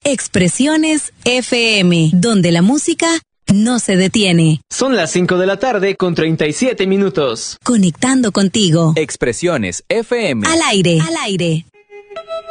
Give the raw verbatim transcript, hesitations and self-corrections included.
Expresiones F M, donde la música no se detiene. Son las cinco de la tarde con treinta y siete minutos. Conectando contigo. Expresiones F M. Al aire, al aire.